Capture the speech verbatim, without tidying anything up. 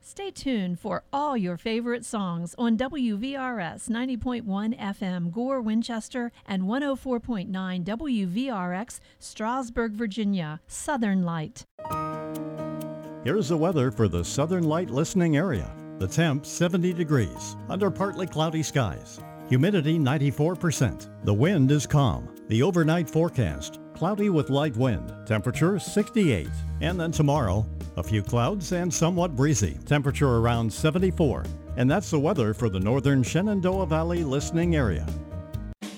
Stay tuned for all your favorite songs on W V R S ninety point one F M Gore, Winchester, and one oh four point nine W V R X Strasburg, Virginia. Southern Light. Here's the weather for the Southern Light listening area. The temp seventy degrees, under partly cloudy skies. Humidity ninety-four percent. The wind is calm. The overnight forecast, cloudy with light wind. Temperature sixty-eight. And then tomorrow, a few clouds and somewhat breezy. Temperature around seventy-four. And that's the weather for the northern Shenandoah Valley listening area.